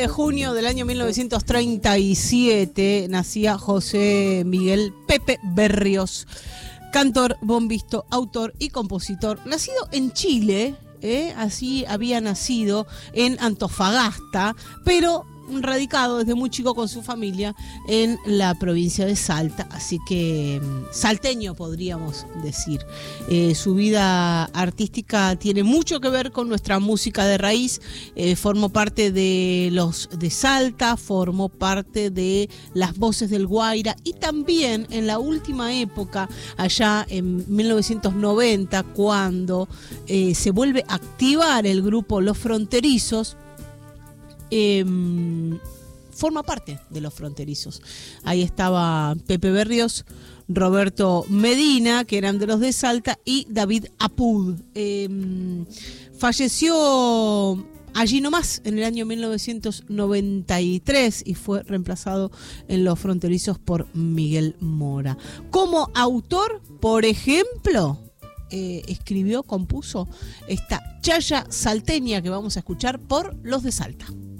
de junio del año 1937 nacía José Miguel Pepe Berrios, cantor, bombisto, autor y compositor, nacido en Chile, así había nacido en Antofagasta, pero radicado desde muy chico con su familia en la provincia de Salta, así que salteño podríamos decir. Su vida artística tiene mucho que ver con nuestra música de raíz. Formó parte de los de Salta, formó parte de las Voces del Guaira y también en la última época, allá en 1990, cuando se vuelve a activar el grupo Los Fronterizos, forma parte de Los Fronterizos. Ahí estaba Pepe Berrios, Roberto Medina, que eran de los de Salta, y David Apud. Falleció allí nomás en el año 1993 y fue reemplazado en Los Fronterizos por Miguel Mora. Como autor, por ejemplo, escribió, compuso esta chaya salteña que vamos a escuchar por Los de Salta.